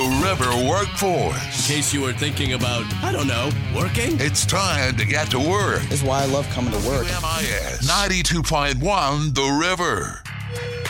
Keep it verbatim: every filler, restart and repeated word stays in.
the River Workforce. In case you were thinking about, I don't know, working? It's time to get to work. This is why I love coming to work. W M I S ninety-two point one The River.